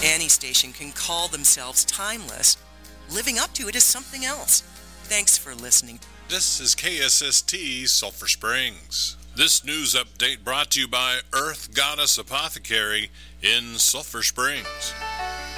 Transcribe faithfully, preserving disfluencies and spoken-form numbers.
Any station can call themselves timeless. Living up to it is something else. Thanks for listening. This is K S S T Sulphur Springs. This news update brought to you by Earth Goddess Apothecary in Sulphur Springs.